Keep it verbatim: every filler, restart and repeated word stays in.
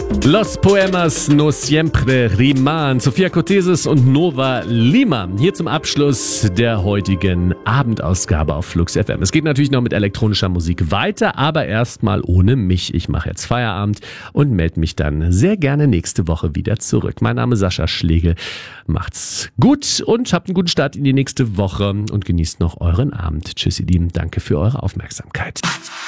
Los Poemas no siempre riman. Sophia Cortesis und Nova Lima. Hier zum Abschluss der heutigen Abendausgabe auf Flux F M. Es geht natürlich noch mit elektronischer Musik weiter, aber erstmal ohne mich. Ich mache jetzt Feierabend und melde mich dann sehr gerne nächste Woche wieder zurück. Mein Name ist Sascha Schlegel. Macht's gut und habt einen guten Start in die nächste Woche und genießt noch euren Abend. Tschüss, ihr Lieben. Danke für eure Aufmerksamkeit.